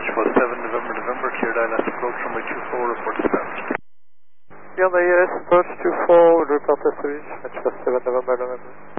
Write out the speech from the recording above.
for 7 November, November, cleared ILS approach runway 24, report established. Beyond the ILS approach 24, would report established, match for 7 November, November.